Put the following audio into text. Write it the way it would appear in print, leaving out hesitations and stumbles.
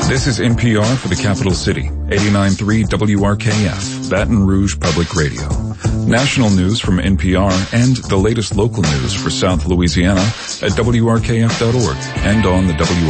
This is NPR for the capital city, 89.3 WRKF, Baton Rouge Public Radio. National news from NPR and the latest local news for South Louisiana at WRKF.org and on the WRKF